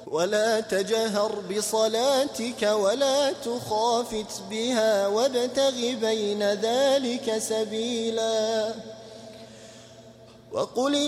ولا تجهر بصلاتك ولا تخافت بها وابتغ بين ذلك سبيلا وقل